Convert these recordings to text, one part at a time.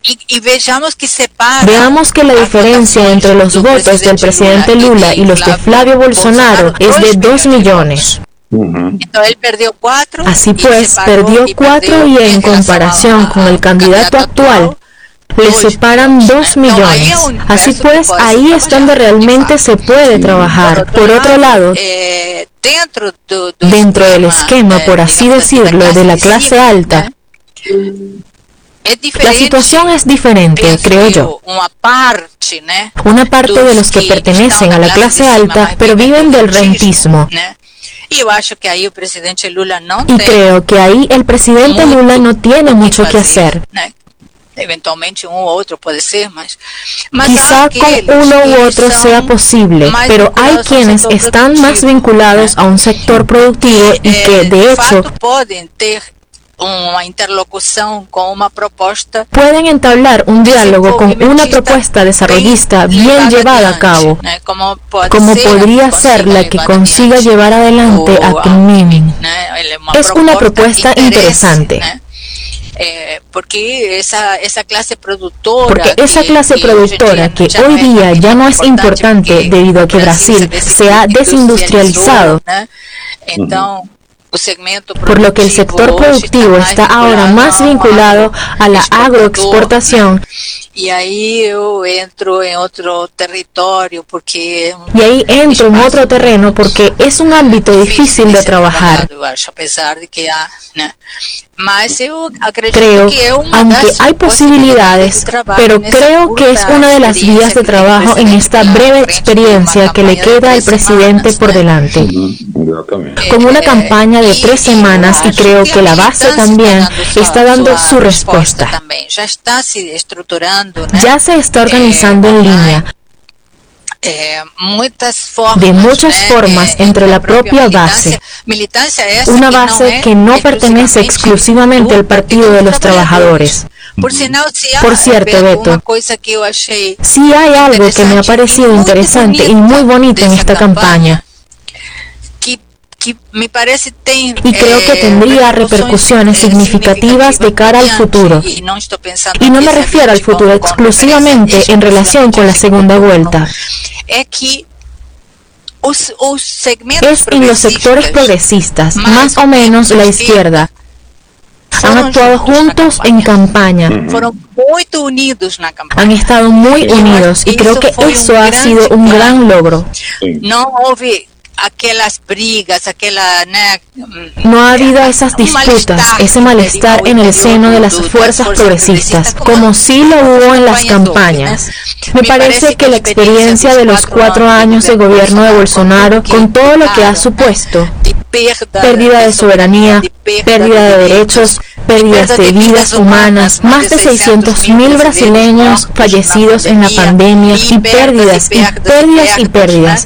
Veamos que la diferencia entre los votos del presidente Lula y los de Flavio Bolsonaro es de 2 millones. Así pues, perdió 4 y en comparación con el candidato actual, le separan 2 millones. Así pues, ahí es donde realmente se puede trabajar. Por otro lado, dentro del esquema, por así decirlo, de la clase alta, la situación es diferente, creo yo. Una parte de los que pertenecen a la clase alta, pero viven del rentismo. Y creo que ahí el presidente Lula no tiene mucho que hacer. Quizá con uno u otro sea posible, pero hay quienes están más vinculados a un sector productivo y que, de hecho, pueden entablar un diálogo con una propuesta desarrollista bien llevada a cabo, como podría ser la que consiga llevar adelante a Kunming. Es una propuesta interesante. Porque esa clase productora que hoy día ya no es importante debido a que Brasil se ha desindustrializado, por lo que el sector productivo está ahora más vinculado a la agroexportación. Y ahí entro en otro terreno porque es un ámbito difícil de trabajar. Creo, aunque hay posibilidades, pero creo que es una de las vías de trabajo en esta breve experiencia que le queda al presidente por delante. Con una campaña de 3 semanas, y creo que la base también está dando su respuesta. Ya se está organizando en línea, de muchas formas entre la propia base, una base que no pertenece exclusivamente al Partido de los Trabajadores. Por cierto, Beto, sí hay algo que me ha parecido interesante y muy bonito en esta campaña. Y creo que tendría repercusiones significativas de cara al futuro. Y no me refiero al futuro exclusivamente en relación con la segunda vuelta. Es en los sectores progresistas, más o menos la izquierda. Han actuado juntos en campaña. Han estado muy unidos y creo que eso ha sido un gran logro. No ha habido esas disputas, ese malestar en el seno de las fuerzas progresistas, como sí lo hubo en las campañas. Me parece que la experiencia de los 4 años de gobierno de Bolsonaro, con todo lo que ha supuesto, pérdida de soberanía, pérdida de derechos, pérdidas de vidas humanas, más de 600.000 brasileños fallecidos en la pandemia, y pérdidas, y pérdidas, y pérdidas.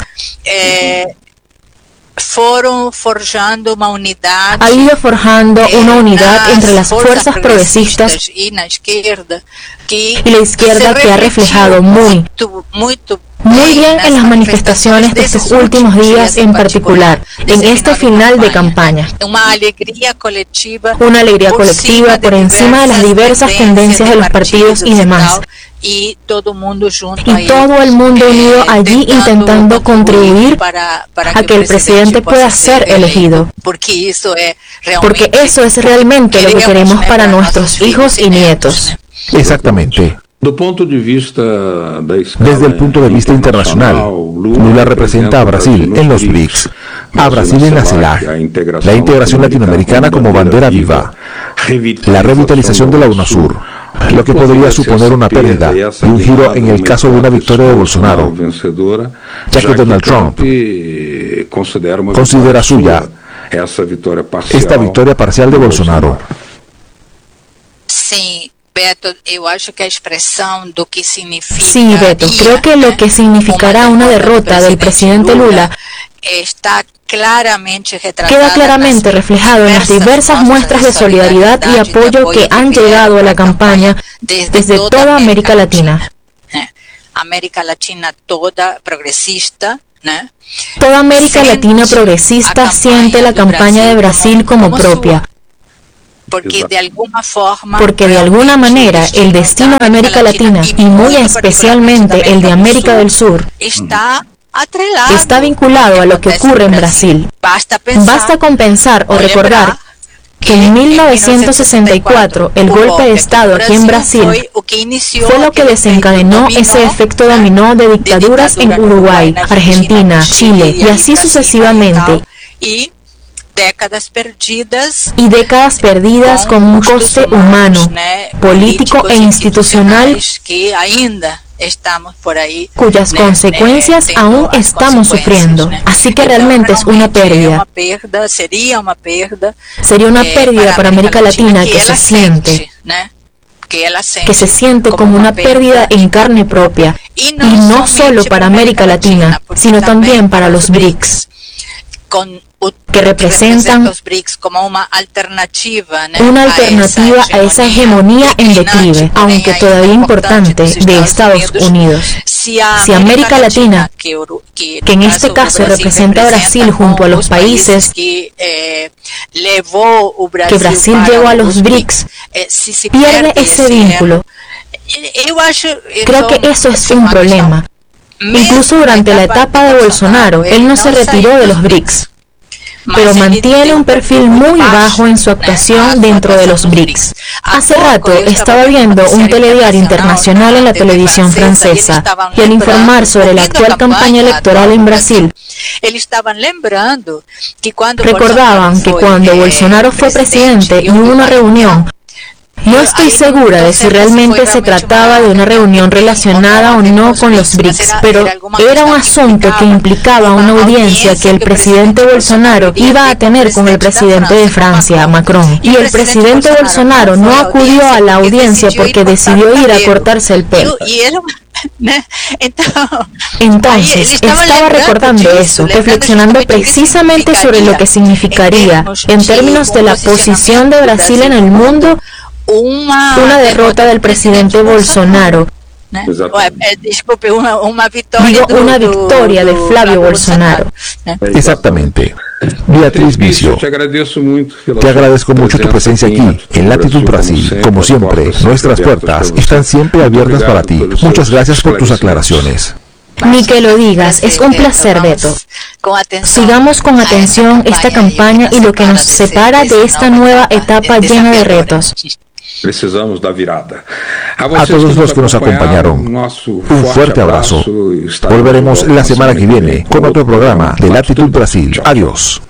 Ha ido forjando una unidad entre las fuerzas progresistas y la izquierda que ha reflejado muy bien en las manifestaciones de estos últimos días, en particular en este final de campaña. Una alegría colectiva por encima de las diversas tendencias de los partidos y demás. Y todo el mundo unido allí intentando contribuir a que el presidente pueda ser elegido. Porque eso es realmente lo que queremos para nuestros hijos y nietos. Exactamente. Desde el punto de vista internacional, Lula representa a Brasil en los BRICS, a Brasil en la CELAC, la integración latinoamericana como bandera viva, la revitalización de la UNASUR, lo que podría suponer una pérdida y un giro en el caso de una victoria de Bolsonaro, ya que Donald Trump considera suya esta victoria parcial de Bolsonaro. Sí, Beto, creo que lo que significará una derrota del presidente Lula queda claramente reflejado en las diversas muestras de solidaridad y apoyo que han llegado a la campaña desde toda América Latina. Toda América Latina progresista siente la campaña de Brasil como propia. porque de alguna manera el destino de América Latina, y muy especialmente el de América del Sur, está vinculado a lo que ocurre en Brasil. Basta con pensar o recordar que en 1964 el golpe de Estado aquí en Brasil fue lo que desencadenó ese efecto dominó de dictaduras en Uruguay, Argentina, Chile y así sucesivamente. Y décadas perdidas con un coste humano, político e institucional cuyas consecuencias aún estamos sufriendo. Así que realmente es una pérdida. Sería una pérdida para América Latina que se siente como una pérdida en carne propia, y no solo para América Latina, sino también para los BRICS, que representan una alternativa a esa hegemonía en declive, aunque todavía importante, de Estados Unidos. Si América Latina, que en este caso representa a Brasil junto a los países que Brasil llevó a los BRICS, pierde ese vínculo, creo que eso es un problema. Incluso durante la etapa de Bolsonaro, él no se retiró de los BRICS, pero mantiene un perfil muy bajo en su actuación dentro de los BRICS. Hace rato estaba viendo un telediario internacional en la televisión francesa, y al informar sobre la actual campaña electoral en Brasil, recordaban que cuando Bolsonaro fue presidente y hubo una reunión. No estoy segura de si realmente se trataba de una reunión relacionada o no con los BRICS, pero era un asunto que implicaba una audiencia que el presidente Bolsonaro iba a tener con el presidente de Francia, Macron. Y el presidente Bolsonaro no acudió a la audiencia porque decidió ir a cortarse el pelo. Entonces, estaba recordando eso, reflexionando precisamente sobre lo que significaría, en términos de la posición de Brasil en el mundo, una derrota del presidente Bolsonaro. Una victoria de Flavio Bolsonaro. Exactamente. Beatriz Vicio, te agradezco mucho tu presencia aquí, en Latitud Brasil. Como siempre, nuestras puertas están siempre abiertas para ti. Muchas gracias por tus aclaraciones. Ni que lo digas, es un placer, Beto. Sigamos con atención esta campaña y lo que nos separa de esta nueva etapa llena de retos. A todos los que nos acompañaron, un fuerte abrazo. Volveremos la semana que viene con otro programa de Latitud Brasil. Adiós.